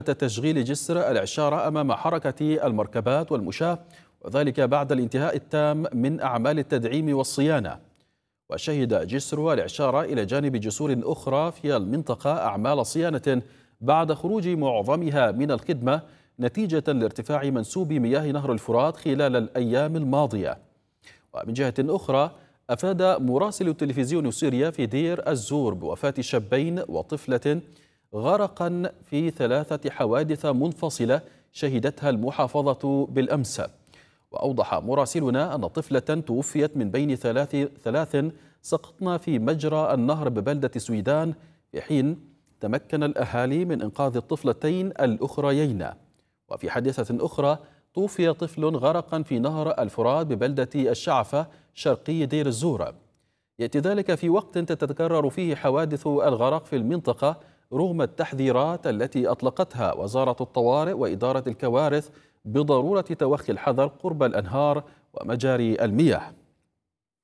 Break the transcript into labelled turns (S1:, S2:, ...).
S1: تشغيل جسر العشارة أمام حركة المركبات والمشاة، وذلك بعد الانتهاء التام من أعمال التدعيم والصيانة. وشهد جسر العشارة إلى جانب جسور أخرى في المنطقة أعمال صيانة بعد خروج معظمها من الخدمة نتيجة لارتفاع منسوب مياه نهر الفرات خلال الأيام الماضية. ومن جهة أخرى، أفاد مراسل تلفزيون سوريا في دير الزور بوفاة شابين وطفلة غرقا في 3 حوادث منفصلة شهدتها المحافظة بالأمس. وأوضح مراسلنا أن طفلة توفيت من بين ثلاث سقطن في مجرى النهر ببلدة سويدان، في حين تمكن الأهالي من إنقاذ الطفلتين الأخريين. وفي حادثة أخرى توفي طفل غرقا في نهر الفرات ببلدة الشعفة شرقي دير الزور. يأتي ذلك في وقت تتكرر فيه حوادث الغرق في المنطقة رغم التحذيرات التي أطلقتها وزارة الطوارئ وإدارة الكوارث بضرورة توخي الحذر قرب الأنهار ومجاري المياه.